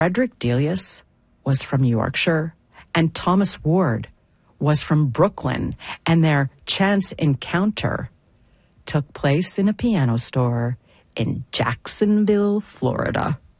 Frederick Delius was from Yorkshire, and Thomas Ward was from Brooklyn, and their chance encounter took place in a piano store in Jacksonville, Florida.